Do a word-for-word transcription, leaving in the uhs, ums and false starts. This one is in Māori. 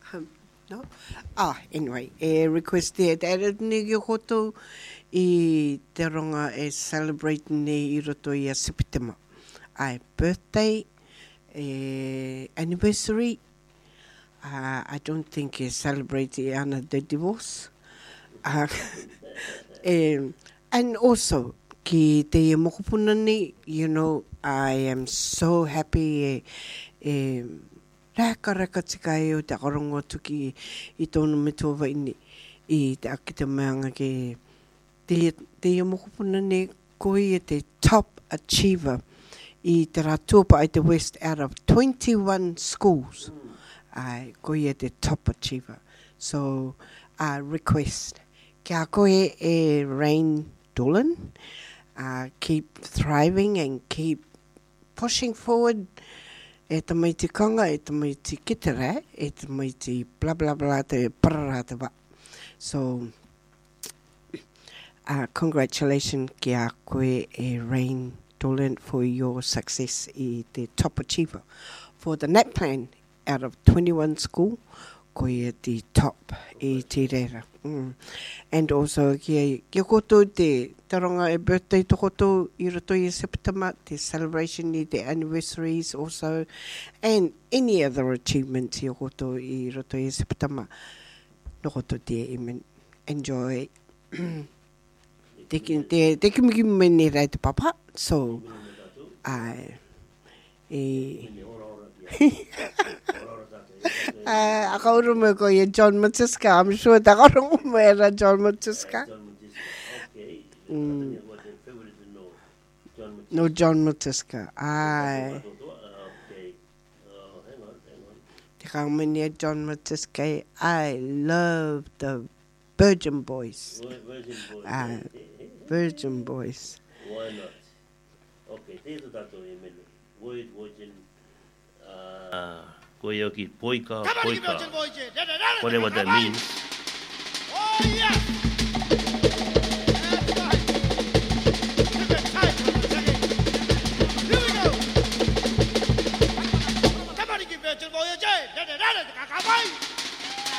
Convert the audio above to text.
No? Ah, anyway, e request te te era ni ki koto I te ronga e celebrate ni I roto I a September. Ai birthday, e anniversary. Uh, I don't think e celebrate I ana the divorce. Uh, um, and also, ki te e mokopuna ni, you know, I am so happy e, e raka raka tika e o te akarongo tuki I tōna me tōwa ini I te akita meanga ke te, te e mokopuna ni koi e te top achiever I te rātuapa I te West out of twenty-one schools. Ai, koe e te top achiever. So, uh, request. Kia koe e Rain Dolan. Uh, keep thriving and keep pushing forward. E te mai te kanga, e te mai te kitara, e te mai te blah blah blah, te pararata wa. So, uh, congratulations kia koe e Rain Dolan for your success I te top achiever. For the N A P plan, out of twenty-one school, koe e te top I te reira. Mm. And also, kia, kia koto te taronga e birthday to koto I roto I September, te celebration I te anniversaries also, and any other achievements I koto I roto I September. No koto te imen. Enjoy. Te te te kimi me ne rai te papa. So, I e Uh, akauru me ko ye John Matiska. I'm sure the akauru me era John Matiska. Mm. No John Matiska. Ai. Te kaumenia John Matiska. I love the Virgin Boys. Uh, Virgin Boys. Why not? Okay, there's that word Virgin. Uh, Koyoki Poika Poika. Whatever that means. Oh, yes!